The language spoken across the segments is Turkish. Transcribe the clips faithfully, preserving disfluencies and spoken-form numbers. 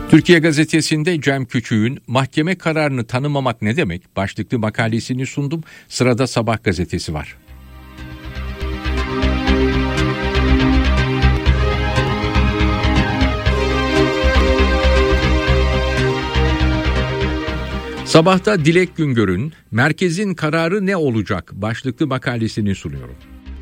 Türkiye Gazetesi'nde Cem Küçük'ün mahkeme kararını tanımamak ne demek başlıklı makalesini sundum. Sırada Sabah gazetesi var. Sabah'ta Dilek Güngör'ün merkezin kararı ne olacak başlıklı makalesini sunuyorum.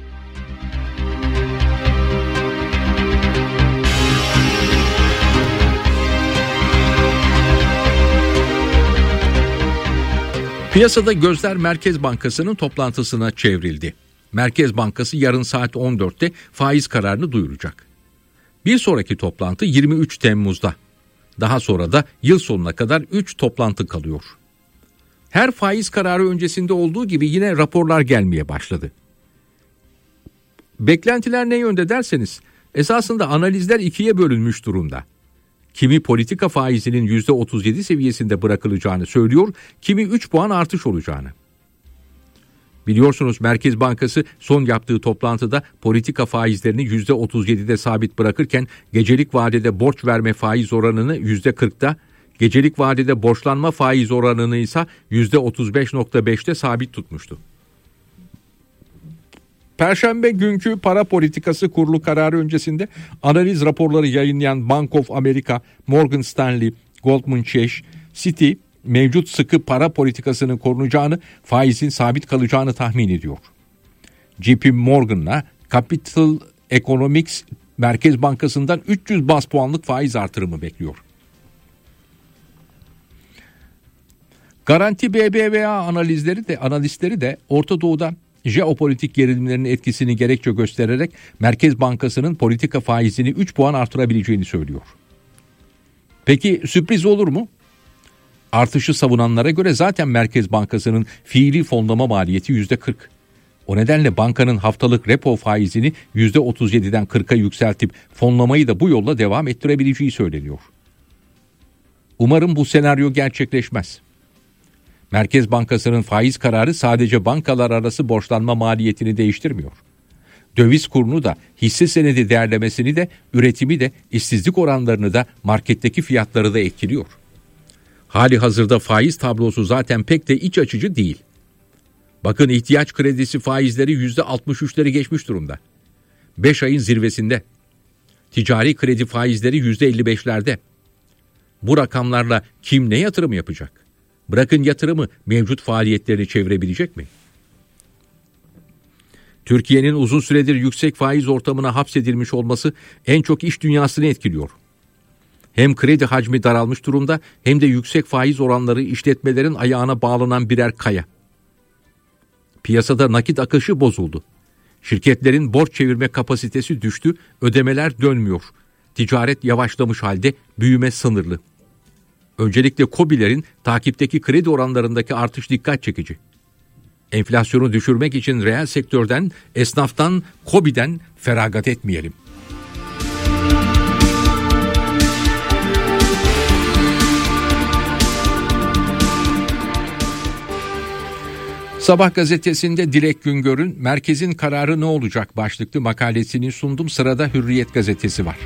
Piyasada gözler Merkez Bankası'nın toplantısına çevrildi. Merkez Bankası yarın saat on dörtte faiz kararını duyuracak. Bir sonraki toplantı yirmi üç Temmuz'da. Daha sonra da yıl sonuna kadar üç toplantı kalıyor. Her faiz kararı öncesinde olduğu gibi yine raporlar gelmeye başladı. Beklentiler ne yönde derseniz, esasında analizler ikiye bölünmüş durumda. Kimi politika faizinin yüzde otuz yedi seviyesinde bırakılacağını söylüyor, kimi üç puan artış olacağını. Biliyorsunuz Merkez Bankası son yaptığı toplantıda politika faizlerini yüzde otuz yedide sabit bırakırken gecelik vadede borç verme faiz oranını yüzde kırkta, gecelik vadede borçlanma faiz oranını ise yüzde otuz beş virgül beşte sabit tutmuştu. Perşembe günkü para politikası kurulu kararı öncesinde analiz raporları yayınlayan Bank of America, Morgan Stanley, Goldman Sachs, Citi mevcut sıkı para politikasının korunacağını, faizin sabit kalacağını tahmin ediyor. J P Morgan'la Capital Economics Merkez Bankası'ndan üç yüz baz puanlık faiz artırımı bekliyor. Garanti B B V A analizleri de analistleri de Orta Doğu'da jeopolitik gerilimlerin etkisini gerekçe göstererek Merkez Bankası'nın politika faizini üç puan artırabileceğini söylüyor. Peki sürpriz olur mu? Artışı savunanlara göre zaten Merkez Bankası'nın fiili fonlama maliyeti yüzde kırk. O nedenle bankanın haftalık repo faizini yüzde otuz yediden kırka yükseltip fonlamayı da bu yolla devam ettirebileceği söyleniyor. Umarım bu senaryo gerçekleşmez. Merkez Bankası'nın faiz kararı sadece bankalar arası borçlanma maliyetini değiştirmiyor. Döviz kurunu da, hisse senedi değerlemesini de, üretimi de, işsizlik oranlarını da, marketteki fiyatları da etkiliyor. Hali hazırda faiz tablosu zaten pek de iç açıcı değil. Bakın ihtiyaç kredisi faizleri yüzde altmış üçleri geçmiş durumda. beş ayın zirvesinde. Ticari kredi faizleri yüzde elli beşlerde. Bu rakamlarla kim ne yatırım yapacak? Bırakın yatırımı, mevcut faaliyetlerini çevirebilecek mi? Türkiye'nin uzun süredir yüksek faiz ortamına hapsedilmiş olması en çok iş dünyasını etkiliyor. Hem kredi hacmi daralmış durumda hem de yüksek faiz oranları işletmelerin ayağına bağlanan birer kaya. Piyasada nakit akışı bozuldu. Şirketlerin borç çevirme kapasitesi düştü, ödemeler dönmüyor. Ticaret yavaşlamış halde, büyüme sınırlı. Öncelikle KOBİ'lerin takipteki kredi oranlarındaki artış dikkat çekici. Enflasyonu düşürmek için reel sektörden, esnaftan, KOBİ'den feragat etmeyelim. Sabah gazetesinde Dilek Güngör'ün merkezin kararı ne olacak başlıklı makalesini sundum. Sırada Hürriyet gazetesi var.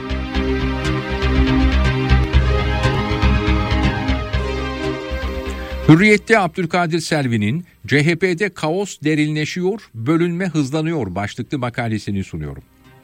Hürriyet'te Abdülkadir Selvi'nin C H P'de kaos derinleşiyor, bölünme hızlanıyor başlıklı makalesini sunuyorum.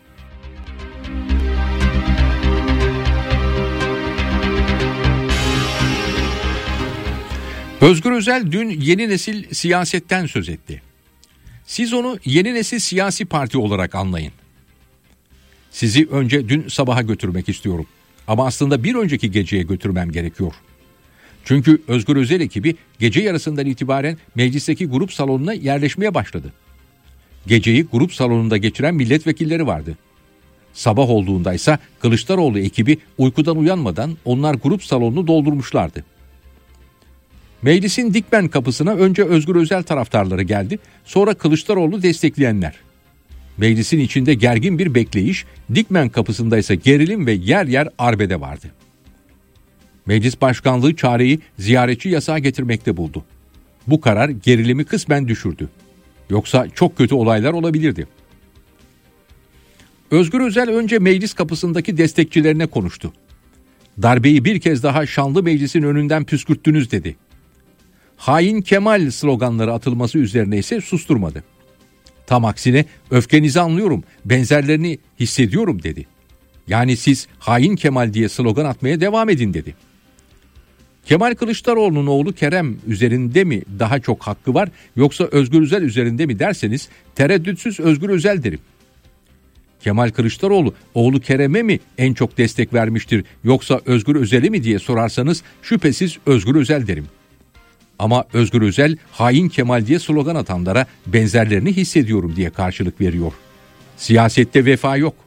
Özgür Özel dün yeni nesil siyasetten söz etti. Siz onu yeni nesil siyasi parti olarak anlayın. Sizi önce dün sabaha götürmek istiyorum. Ama aslında bir önceki geceye götürmem gerekiyor. Çünkü Özgür Özel ekibi gece yarısından itibaren meclisteki grup salonuna yerleşmeye başladı. Geceyi grup salonunda geçiren milletvekilleri vardı. Sabah olduğunda ise Kılıçdaroğlu ekibi uykudan uyanmadan onlar grup salonunu doldurmuşlardı. Meclisin Dikmen kapısına önce Özgür Özel taraftarları geldi, sonra Kılıçdaroğlu destekleyenler. Meclisin içinde gergin bir bekleyiş, Dikmen kapısında ise gerilim ve yer yer arbede vardı. Meclis Başkanlığı çareyi ziyaretçi yasağı getirmekte buldu. Bu karar gerilimi kısmen düşürdü. Yoksa çok kötü olaylar olabilirdi. Özgür Özel önce meclis kapısındaki destekçilerine konuştu. Darbeyi bir kez daha şanlı meclisin önünden püskürttünüz dedi. Hain Kemal sloganları atılması üzerine ise susturmadı. Tam aksine öfkenizi anlıyorum, benzerlerini hissediyorum dedi. Yani siz hain Kemal diye slogan atmaya devam edin dedi. Kemal Kılıçdaroğlu'nun oğlu Kerem üzerinde mi daha çok hakkı var yoksa Özgür Özel üzerinde mi derseniz tereddütsüz Özgür Özel derim. Kemal Kılıçdaroğlu oğlu Kerem'e mi en çok destek vermiştir yoksa Özgür Özel'e mi diye sorarsanız şüphesiz Özgür Özel derim. Ama Özgür Özel hain Kemal diye slogan atanlara benzerlerini hissediyorum diye karşılık veriyor. Siyasette vefa yok.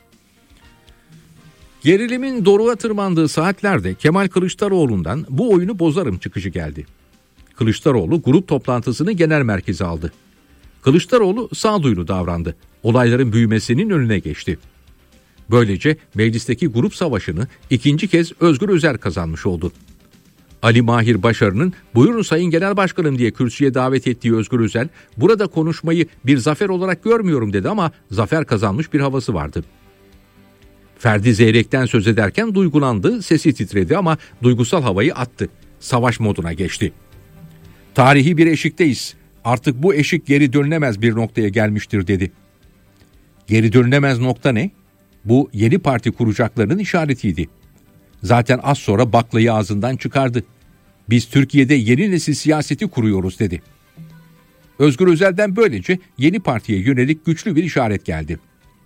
Gerilimin doruğa tırmandığı saatlerde Kemal Kılıçdaroğlu'ndan bu oyunu bozarım çıkışı geldi. Kılıçdaroğlu grup toplantısını genel merkeze aldı. Kılıçdaroğlu sağduyulu davrandı. Olayların büyümesinin önüne geçti. Böylece meclisteki grup savaşını ikinci kez Özgür Özel kazanmış oldu. Ali Mahir Başarı'nın buyurun Sayın Genel Başkanım diye kürsüye davet ettiği Özgür Özel burada konuşmayı bir zafer olarak görmüyorum dedi ama zafer kazanmış bir havası vardı. Ferdi Zeyrek'ten söz ederken duygulandı, sesi titredi ama duygusal havayı attı. Savaş moduna geçti. Tarihi bir eşikteyiz. Artık bu eşik geri dönülemez bir noktaya gelmiştir dedi. Geri dönülemez nokta ne? Bu yeni parti kuracaklarının işaretiydi. Zaten az sonra baklayı ağzından çıkardı. Biz Türkiye'de yeni nesil siyaseti kuruyoruz dedi. Özgür Özel'den böylece yeni partiye yönelik güçlü bir işaret geldi.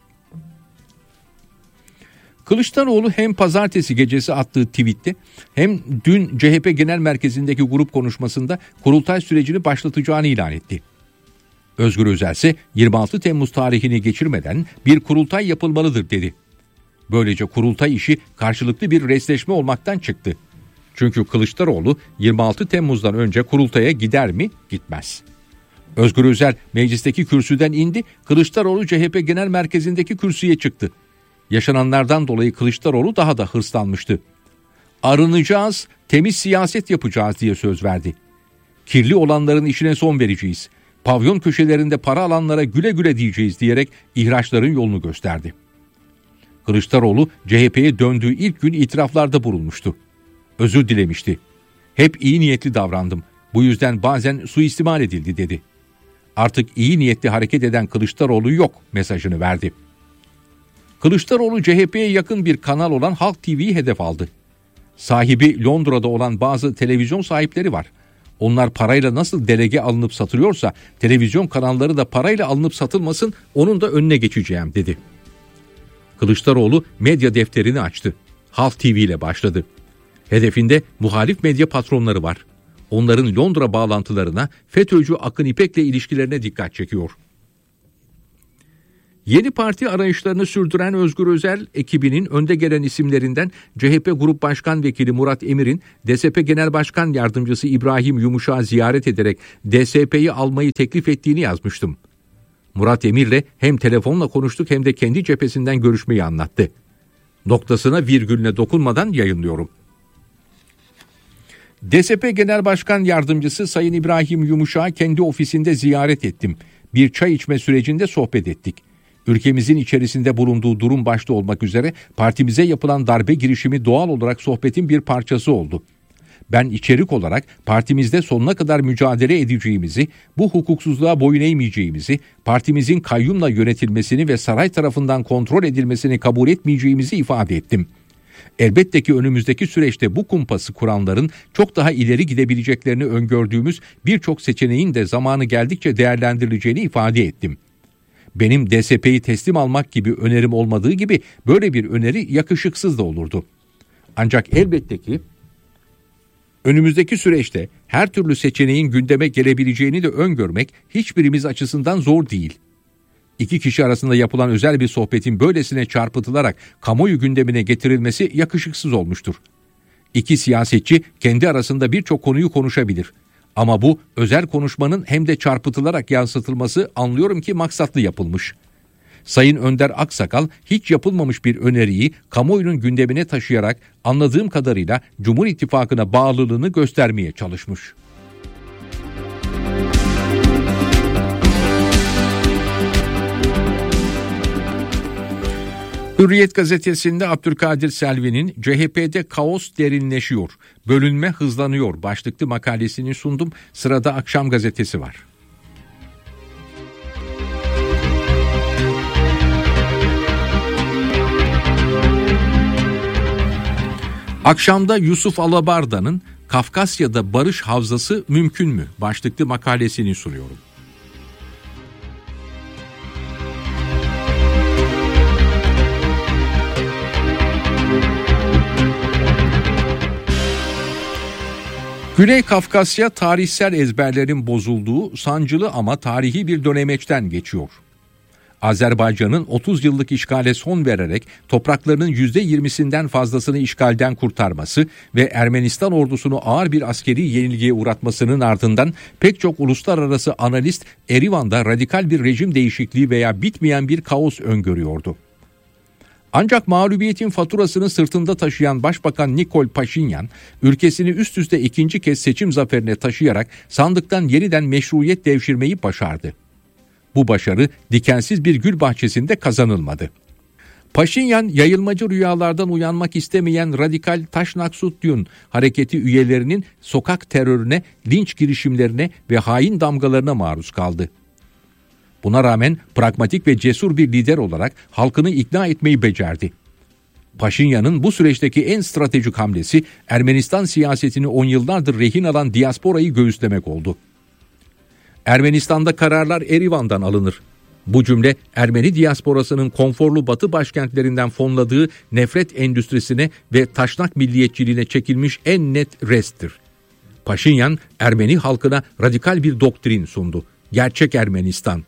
Kılıçdaroğlu hem pazartesi gecesi attığı tweette hem dün C H P Genel Merkezi'ndeki grup konuşmasında kurultay sürecini başlatacağını ilan etti. Özgür Özel ise yirmi altı Temmuz tarihini geçirmeden bir kurultay yapılmalıdır dedi. Böylece kurultay işi karşılıklı bir resleşme olmaktan çıktı. Çünkü Kılıçdaroğlu yirmi altı Temmuz'dan önce kurultaya gider mi? Gitmez. Özgür Özel meclisteki kürsüden indi, Kılıçdaroğlu C H P Genel Merkezi'ndeki kürsüye çıktı. Yaşananlardan dolayı Kılıçdaroğlu daha da hırslanmıştı. Arınacağız, temiz siyaset yapacağız diye söz verdi. Kirli olanların işine son vereceğiz. Pavyon köşelerinde para alanlara güle güle diyeceğiz diyerek ihraçların yolunu gösterdi. Kılıçdaroğlu C H P'ye döndüğü ilk gün itiraflarda bulunmuştu. Özür dilemişti. Hep iyi niyetli davrandım. Bu yüzden bazen suistimal edildi dedi. Artık iyi niyetli hareket eden Kılıçdaroğlu yok mesajını verdi. Kılıçdaroğlu C H P'ye yakın bir kanal olan Halk T V'yi hedef aldı. Sahibi Londra'da olan bazı televizyon sahipleri var. Onlar parayla nasıl delege alınıp satılıyorsa televizyon kanalları da parayla alınıp satılmasın, onun da önüne geçeceğim dedi. Kılıçdaroğlu medya defterini açtı. Halk T V ile başladı. Hedefinde muhalif medya patronları var. Onların Londra bağlantılarına, FETÖ'cü Akın İpek'le ilişkilerine dikkat çekiyor. Yeni parti arayışlarını sürdüren Özgür Özel ekibinin önde gelen isimlerinden C H P Grup Başkan Vekili Murat Emir'in D S P Genel Başkan Yardımcısı İbrahim Yumuşak'ı ziyaret ederek D S P'yi almayı teklif ettiğini yazmıştım. Murat Emir'le hem telefonla konuştuk hem de kendi cephesinden görüşmeyi anlattı. Noktasına virgülüne dokunmadan yayınlıyorum. D S P Genel Başkan Yardımcısı Sayın İbrahim Yumuşak'ı kendi ofisinde ziyaret ettim. Bir çay içme sürecinde sohbet ettik. Ülkemizin içerisinde bulunduğu durum başta olmak üzere partimize yapılan darbe girişimi doğal olarak sohbetin bir parçası oldu. Ben içerik olarak partimizde sonuna kadar mücadele edeceğimizi, bu hukuksuzluğa boyun eğmeyeceğimizi, partimizin kayyumla yönetilmesini ve saray tarafından kontrol edilmesini kabul etmeyeceğimizi ifade ettim. Elbette ki önümüzdeki süreçte bu kumpası kuranların çok daha ileri gidebileceklerini öngördüğümüz birçok seçeneğin de zamanı geldikçe değerlendirileceğini ifade ettim. Benim D S P'yi teslim almak gibi önerim olmadığı gibi böyle bir öneri yakışıksız da olurdu. Ancak elbette ki önümüzdeki süreçte her türlü seçeneğin gündeme gelebileceğini de öngörmek hiçbirimiz açısından zor değil. İki kişi arasında yapılan özel bir sohbetin böylesine çarpıtılarak kamuoyu gündemine getirilmesi yakışıksız olmuştur. İki siyasetçi kendi arasında birçok konuyu konuşabilir. Ama bu özel konuşmanın hem de çarpıtılarak yansıtılması anlıyorum ki maksatlı yapılmış. Sayın Önder Aksakal hiç yapılmamış bir öneriyi kamuoyunun gündemine taşıyarak anladığım kadarıyla Cumhur İttifakı'na bağlılığını göstermeye çalışmış. Hürriyet gazetesinde Abdülkadir Selvi'nin C H P'de kaos derinleşiyor, bölünme hızlanıyor başlıklı makalesini sundum. Sırada Akşam gazetesi var. Akşamda Yusuf Alabarda'nın Kafkasya'da barış havzası mümkün mü başlıklı makalesini sunuyorum. Güney Kafkasya tarihsel ezberlerin bozulduğu sancılı ama tarihi bir dönemeçten geçiyor. Azerbaycan'ın otuz yıllık işgale son vererek topraklarının yüzde yirmisinden fazlasını işgalden kurtarması ve Ermenistan ordusunu ağır bir askeri yenilgiye uğratmasının ardından pek çok uluslararası analist Erivan'da radikal bir rejim değişikliği veya bitmeyen bir kaos öngörüyordu. Ancak mağlubiyetin faturasını sırtında taşıyan Başbakan Nikol Paşinyan, ülkesini üst üste ikinci kez seçim zaferine taşıyarak sandıktan yeniden meşruiyet devşirmeyi başardı. Bu başarı dikensiz bir gül bahçesinde kazanılmadı. Paşinyan, yayılmacı rüyalardan uyanmak istemeyen radikal Taşnaksutyun hareketi üyelerinin sokak terörüne, linç girişimlerine ve hain damgalarına maruz kaldı. Buna rağmen pragmatik ve cesur bir lider olarak halkını ikna etmeyi becerdi. Paşinyan'ın bu süreçteki en stratejik hamlesi Ermenistan siyasetini on yıllardır rehin alan diasporayı göğüslemek oldu. Ermenistan'da kararlar Erivan'dan alınır. Bu cümle Ermeni diasporasının konforlu batı başkentlerinden fonladığı nefret endüstrisine ve taşnak milliyetçiliğine çekilmiş en net resttir. Paşinyan, Ermeni halkına radikal bir doktrin sundu. Gerçek Ermenistan.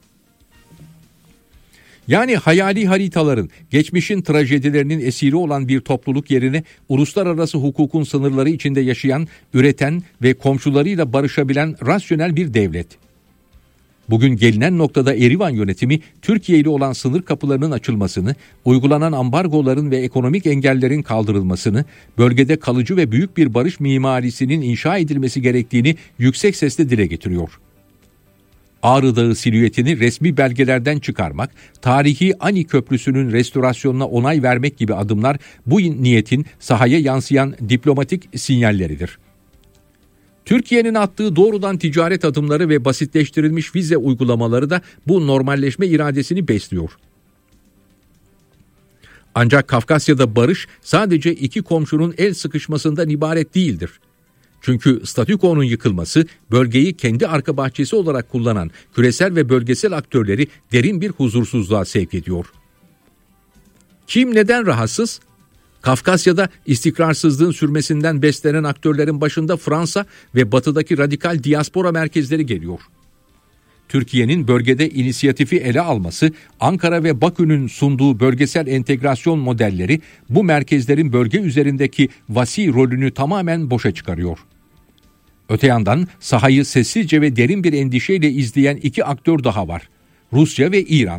Yani hayali haritaların, geçmişin trajedilerinin esiri olan bir topluluk yerine uluslararası hukukun sınırları içinde yaşayan, üreten ve komşularıyla barışabilen rasyonel bir devlet. Bugün gelinen noktada Erivan yönetimi Türkiye ile olan sınır kapılarının açılmasını, uygulanan ambargoların ve ekonomik engellerin kaldırılmasını, bölgede kalıcı ve büyük bir barış mimarisinin inşa edilmesi gerektiğini yüksek sesle dile getiriyor. Ağrı Dağı silüetini resmi belgelerden çıkarmak, tarihi Ani Köprüsü'nün restorasyonuna onay vermek gibi adımlar bu niyetin sahaya yansıyan diplomatik sinyalleridir. Türkiye'nin attığı doğrudan ticaret adımları ve basitleştirilmiş vize uygulamaları da bu normalleşme iradesini besliyor. Ancak Kafkasya'da barış sadece iki komşunun el sıkışmasından ibaret değildir. Çünkü statükonun yıkılması bölgeyi kendi arka bahçesi olarak kullanan küresel ve bölgesel aktörleri derin bir huzursuzluğa sevk ediyor. Kim neden rahatsız? Kafkasya'da istikrarsızlığın sürmesinden beslenen aktörlerin başında Fransa ve batıdaki radikal diaspora merkezleri geliyor. Türkiye'nin bölgede inisiyatifi ele alması, Ankara ve Bakü'nün sunduğu bölgesel entegrasyon modelleri bu merkezlerin bölge üzerindeki vasi rolünü tamamen boşa çıkarıyor. Öte yandan sahayı sessizce ve derin bir endişeyle izleyen iki aktör daha var: Rusya ve İran.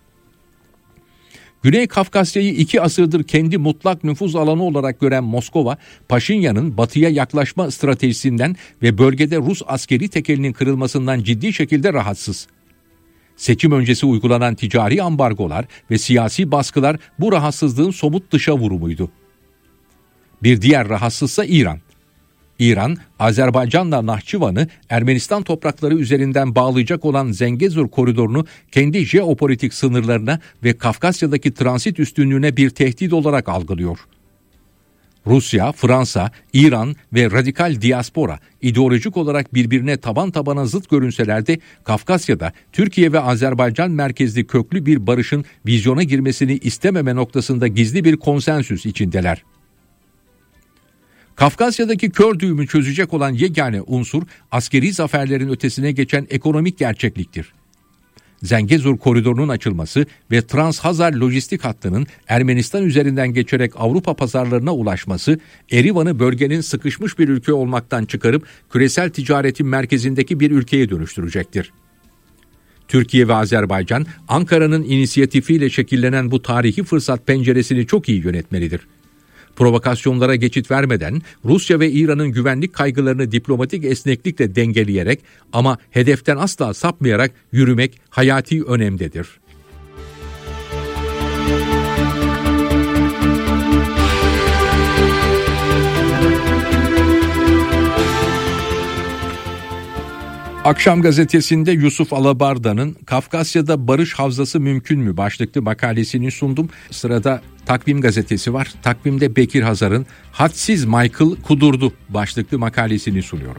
Güney Kafkasya'yı iki asırdır kendi mutlak nüfuz alanı olarak gören Moskova, Paşinyan'ın batıya yaklaşma stratejisinden ve bölgede Rus askeri tekelinin kırılmasından ciddi şekilde rahatsız. Seçim öncesi uygulanan ticari ambargolar ve siyasi baskılar bu rahatsızlığın somut dışa vurumuydu. Bir diğer rahatsızsa İran. İran, Azerbaycan'la Nahçıvan'ı Ermenistan toprakları üzerinden bağlayacak olan Zengezur koridorunu kendi jeopolitik sınırlarına ve Kafkasya'daki transit üstünlüğüne bir tehdit olarak algılıyor. Rusya, Fransa, İran ve radikal diaspora ideolojik olarak birbirine taban tabana zıt görünseler de Kafkasya'da Türkiye ve Azerbaycan merkezli köklü bir barışın vizyona girmesini istememe noktasında gizli bir konsensüs içindeler. Kafkasya'daki kör düğümü çözecek olan yegane unsur askeri zaferlerin ötesine geçen ekonomik gerçekliktir. Zengezur koridorunun açılması ve Trans-Hazar lojistik hattının Ermenistan üzerinden geçerek Avrupa pazarlarına ulaşması, Erivan'ı bölgenin sıkışmış bir ülke olmaktan çıkarıp küresel ticaretin merkezindeki bir ülkeye dönüştürecektir. Türkiye ve Azerbaycan, Ankara'nın inisiyatifiyle şekillenen bu tarihi fırsat penceresini çok iyi yönetmelidir. Provokasyonlara geçit vermeden Rusya ve İran'ın güvenlik kaygılarını diplomatik esneklikle dengeleyerek ama hedeften asla sapmayarak yürümek hayati önemdedir. Akşam gazetesinde Yusuf Alabarda'nın Kafkasya'da barış havzası mümkün mü başlıklı makalesini sundum. Sırada Takvim gazetesi var. Takvimde Bekir Hazar'ın Hadsiz Michael Kudurdu başlıklı makalesini sunuyorum.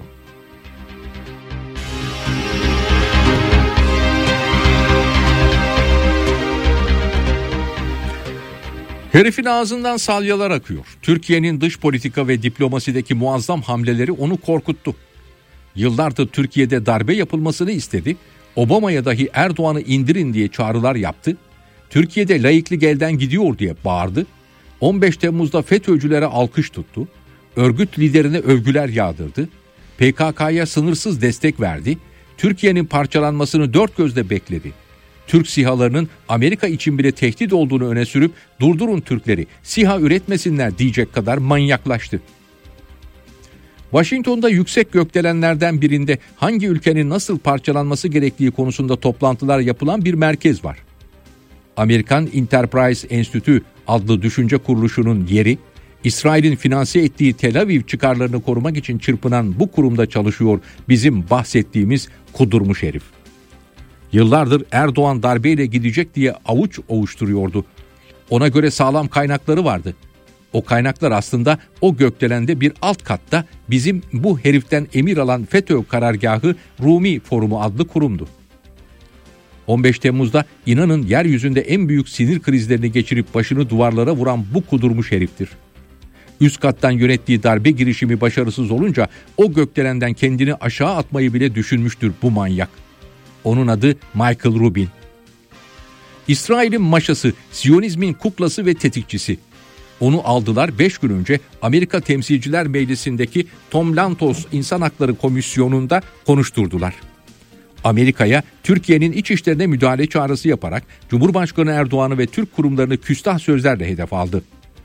Herifin ağzından salyalar akıyor. Türkiye'nin dış politika ve diplomasideki muazzam hamleleri onu korkuttu. Yıllardır Türkiye'de darbe yapılmasını istedi. Obama'ya dahi Erdoğan'ı indirin diye çağrılar yaptı. Türkiye'de laiklik elden gidiyor diye bağırdı. on beş Temmuz'da FETÖ'cülere alkış tuttu. Örgüt liderine övgüler yağdırdı. P K K'ya sınırsız destek verdi. Türkiye'nin parçalanmasını dört gözle bekledi. Türk SİHA'larının Amerika için bile tehdit olduğunu öne sürüp durdurun Türkleri, SİHA üretmesinler diyecek kadar manyaklaştı. Washington'da yüksek gökdelenlerden birinde hangi ülkenin nasıl parçalanması gerektiği konusunda toplantılar yapılan bir merkez var. Amerikan Enterprise Enstitü adlı düşünce kuruluşunun yeri, İsrail'in finanse ettiği Tel Aviv çıkarlarını korumak için çırpınan bu kurumda çalışıyor bizim bahsettiğimiz kudurmuş herif. Yıllardır Erdoğan darbeyle gidecek diye avuç ovuşturuyordu. Ona göre sağlam kaynakları vardı. O kaynaklar aslında o gökdelende bir alt katta bizim bu heriften emir alan FETÖ karargahı Rumi Forumu adlı kurumdu. on beş Temmuz'da inanın yeryüzünde en büyük sinir krizlerini geçirip başını duvarlara vuran bu kudurmuş heriftir. Üst kattan yönettiği darbe girişimi başarısız olunca o gökdelenden kendini aşağı atmayı bile düşünmüştür bu manyak. Onun adı Michael Rubin. İsrail'in maşası, Siyonizmin kuklası ve tetikçisi. Onu aldılar beş gün önce Amerika Temsilciler Meclisi'ndeki Tom Lantos İnsan Hakları Komisyonu'nda konuşturdular. Amerika'ya Türkiye'nin iç işlerine müdahale çağrısı yaparak Cumhurbaşkanı Erdoğan'ı ve Türk kurumlarını küstah sözlerle hedef aldı.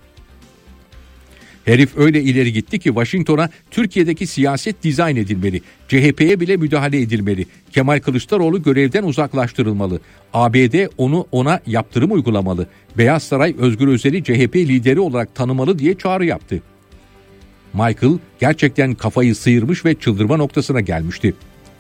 Herif öyle ileri gitti ki Washington'a Türkiye'deki siyaset dizayn edilmeli, C H P'ye bile müdahale edilmeli, Kemal Kılıçdaroğlu görevden uzaklaştırılmalı, A B D onu ona yaptırım uygulamalı, Beyaz Saray Özgür Özel'i C H P lideri olarak tanımalı diye çağrı yaptı. Michael gerçekten kafayı sıyırmış ve çıldırma noktasına gelmişti.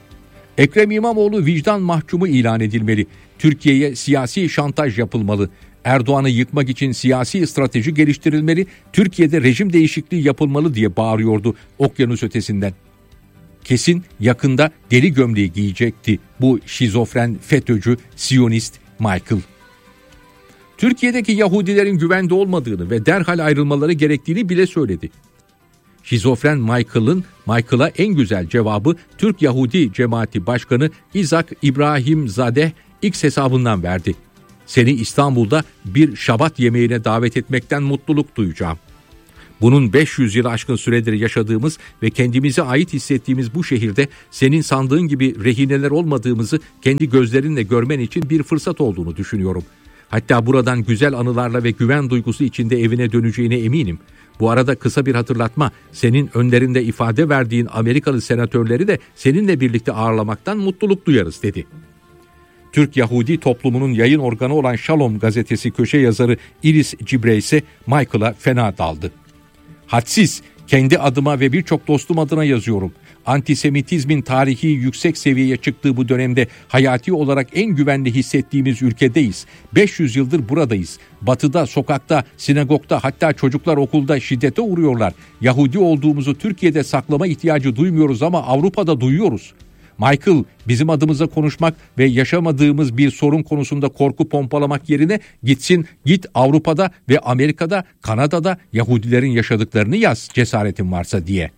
Ekrem İmamoğlu vicdan mahkumu ilan edilmeli, Türkiye'ye siyasi şantaj yapılmalı, Erdoğan'ı yıkmak için siyasi strateji geliştirilmeli, Türkiye'de rejim değişikliği yapılmalı diye bağırıyordu okyanus ötesinden. Kesin yakında deli gömleği giyecekti bu şizofren FETÖ'cü Siyonist Michael. Türkiye'deki Yahudilerin güvende olmadığını ve derhal ayrılmaları gerektiğini bile söyledi. Şizofren Michael'ın Michael'a en güzel cevabı Türk Yahudi Cemaati Başkanı İzak İbrahimzadeh X hesabından verdi. Seni İstanbul'da bir şabat yemeğine davet etmekten mutluluk duyacağım. Bunun beş yüz yıl aşkın süredir yaşadığımız ve kendimize ait hissettiğimiz bu şehirde senin sandığın gibi rehineler olmadığımızı kendi gözlerinle görmen için bir fırsat olduğunu düşünüyorum. Hatta buradan güzel anılarla ve güven duygusu içinde evine döneceğine eminim. Bu arada kısa bir hatırlatma, senin önlerinde ifade verdiğin Amerikalı senatörleri de seninle birlikte ağırlamaktan mutluluk duyarız dedi. Türk Yahudi toplumunun yayın organı olan Shalom gazetesi köşe yazarı Iris Cibre ise Michael'a fena daldı. Hadsiz, kendi adıma ve birçok dostum adına yazıyorum. Antisemitizmin tarihi yüksek seviyeye çıktığı bu dönemde hayati olarak en güvenli hissettiğimiz ülkedeyiz. beş yüz yıldır buradayız. Batıda, sokakta, sinagogda, hatta çocuklar okulda şiddete uğruyorlar. Yahudi olduğumuzu Türkiye'de saklama ihtiyacı duymuyoruz ama Avrupa'da duyuyoruz. Michael, bizim adımıza konuşmak ve yaşamadığımız bir sorun konusunda korku pompalamak yerine gitsin, git Avrupa'da ve Amerika'da, Kanada'da Yahudilerin yaşadıklarını yaz cesaretin varsa diye.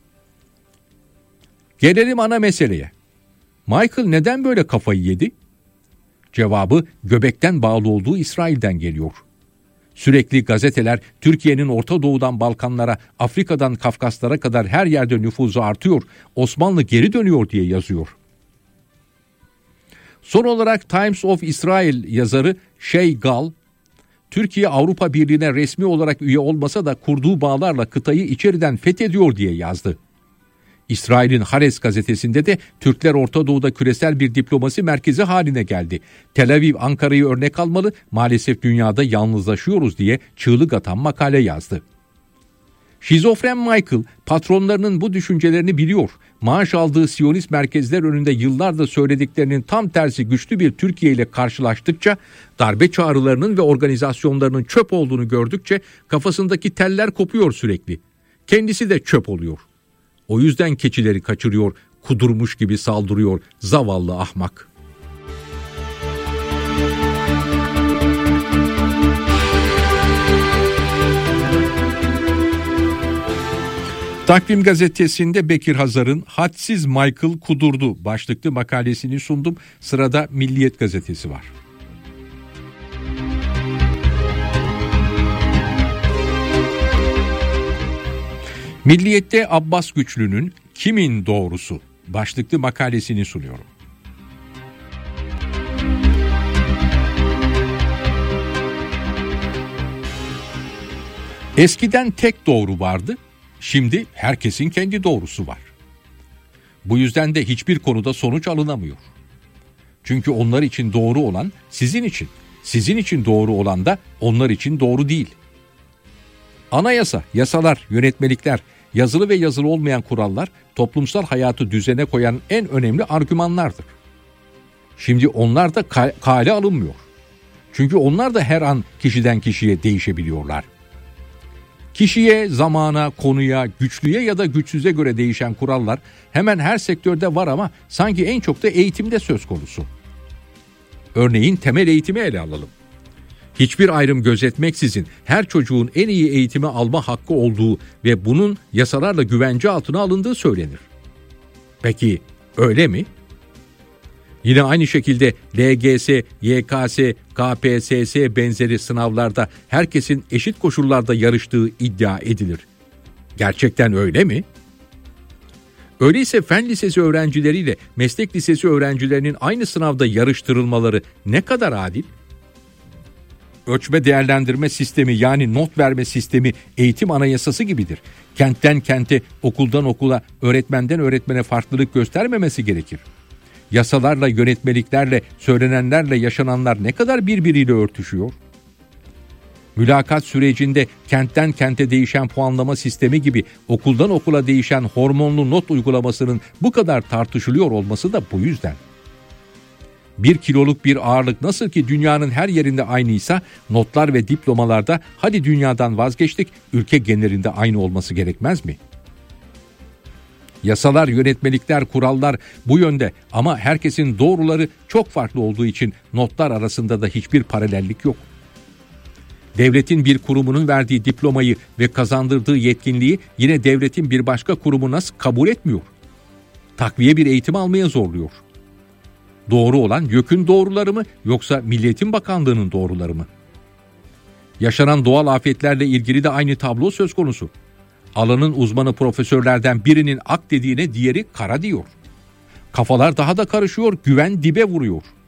Gelelim ana meseleye. Michael neden böyle kafayı yedi? Cevabı göbekten bağlı olduğu İsrail'den geliyor. Sürekli gazeteler Türkiye'nin Orta Doğu'dan Balkanlara, Afrika'dan Kafkaslara kadar her yerde nüfuzu artıyor, Osmanlı geri dönüyor diye yazıyor. Son olarak Times of Israel yazarı Shay Gal, Türkiye Avrupa Birliği'ne resmi olarak üye olmasa da kurduğu bağlarla kıtayı içeriden fethediyor diye yazdı. İsrail'in Haaretz gazetesinde de Türkler Orta Doğu'da küresel bir diplomasi merkezi haline geldi. Tel Aviv Ankara'yı örnek almalı, maalesef dünyada yalnızlaşıyoruz diye çığlık atan makale yazdı. Şizofren Michael patronlarının bu düşüncelerini biliyor. Maaş aldığı Siyonist merkezler önünde yıllardır söylediklerinin tam tersi güçlü bir Türkiye ile karşılaştıkça, darbe çağrılarının ve organizasyonlarının çöp olduğunu gördükçe kafasındaki teller kopuyor sürekli. Kendisi de çöp oluyor. O yüzden keçileri kaçırıyor, kudurmuş gibi saldırıyor zavallı ahmak. Takvim gazetesinde Bekir Hazar'ın "Hadsiz Michael kudurdu" başlıklı makalesini sundum. Sırada Milliyet gazetesi var. Milliyet'te Abbas Güçlü'nün "Kimin doğrusu" başlıklı makalesini sunuyorum. Eskiden tek doğru vardı. Şimdi herkesin kendi doğrusu var. Bu yüzden de hiçbir konuda sonuç alınamıyor. Çünkü onlar için doğru olan sizin için, sizin için doğru olan da onlar için doğru değil. Anayasa, yasalar, yönetmelikler, yazılı ve yazılı olmayan kurallar toplumsal hayatı düzene koyan en önemli argümanlardır. Şimdi onlar da kale alınmıyor. Çünkü onlar da her an kişiden kişiye değişebiliyorlar. Kişiye, zamana, konuya, güçlüye ya da güçsüze göre değişen kurallar hemen her sektörde var ama sanki en çok da eğitimde söz konusu. Örneğin temel eğitimi ele alalım. Hiçbir ayrım gözetmeksizin her çocuğun en iyi eğitimi alma hakkı olduğu ve bunun yasalarla güvence altına alındığı söylenir. Peki öyle mi? Yine aynı şekilde L G S, Y K S, K P S S benzeri sınavlarda herkesin eşit koşullarda yarıştığı iddia edilir. Gerçekten öyle mi? Öyleyse fen lisesi öğrencileriyle meslek lisesi öğrencilerinin aynı sınavda yarıştırılmaları ne kadar adil? Ölçme değerlendirme sistemi, yani not verme sistemi eğitim anayasası gibidir. Kentten kente, okuldan okula, öğretmenden öğretmene farklılık göstermemesi gerekir. Yasalarla, yönetmeliklerle, söylenenlerle yaşananlar ne kadar birbiriyle örtüşüyor? Mülakat sürecinde kentten kente değişen puanlama sistemi gibi okuldan okula değişen hormonlu not uygulamasının bu kadar tartışılıyor olması da bu yüzden. Bir kiloluk bir ağırlık nasıl ki dünyanın her yerinde aynıysa, notlar ve diplomalarda hadi dünyadan vazgeçtik, ülke genelinde aynı olması gerekmez mi? Yasalar, yönetmelikler, kurallar bu yönde ama herkesin doğruları çok farklı olduğu için notlar arasında da hiçbir paralellik yok. Devletin bir kurumunun verdiği diplomayı ve kazandırdığı yetkinliği yine devletin bir başka kurumu nasıl kabul etmiyor? Takviye bir eğitim almaya zorluyor. Doğru olan YÖK'ün doğruları mı yoksa Milli Eğitim Bakanlığı'nın doğruları mı? Yaşanan doğal afetlerle ilgili de aynı tablo söz konusu. Alanın uzmanı profesörlerden birinin ak dediğine diğeri kara diyor. Kafalar daha da karışıyor, güven dibe vuruyor.